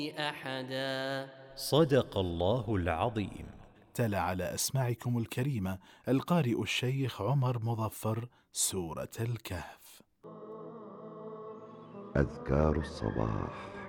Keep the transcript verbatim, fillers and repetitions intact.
أحدا. صدق الله العظيم. تلا على أسماعكم الكريمة القارئ الشيخ عمر مظفر سورة الكهف. أذكار الصباح.